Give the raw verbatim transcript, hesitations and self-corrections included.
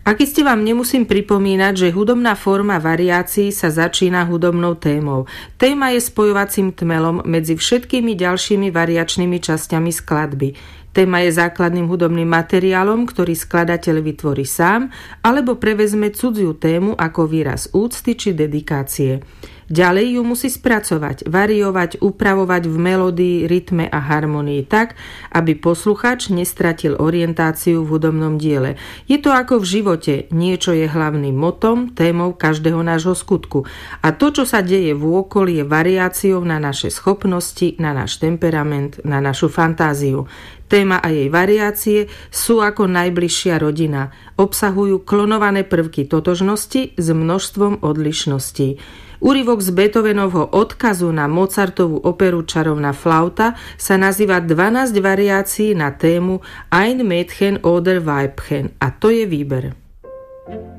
Ak iste vám nemusím pripomínať, že hudobná forma variácií sa začína hudobnou témou. Téma je spojovacím tmelom medzi všetkými ďalšími variačnými časťami skladby. Téma je základným hudobným materiálom, ktorý skladateľ vytvorí sám, alebo prevezme cudziu tému ako výraz úcty či dedikácie. Ďalej ju musí spracovať, variovať, upravovať v melódii, rytme a harmonii tak, aby poslucháč nestratil orientáciu v hudobnom diele. Je to ako v živote, niečo je hlavným motom, témou každého nášho skutku. A to, čo sa deje v okolí, je variáciou na naše schopnosti, na náš temperament, na našu fantáziu. Téma a jej variácie sú ako najbližšia rodina. Obsahujú klonované prvky totožnosti s množstvom odlišností. Úryvok z Beethovenovho odkazu na Mozartovú operu Čarovná flauta sa nazýva dvanásť variácií na tému Ein Mädchen oder Weibchen a to je výber.